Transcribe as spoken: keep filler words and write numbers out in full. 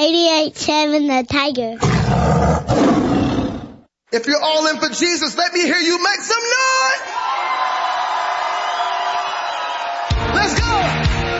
eighty-eight point seven The Tiger. If you're all in for Jesus, let me hear you make some noise.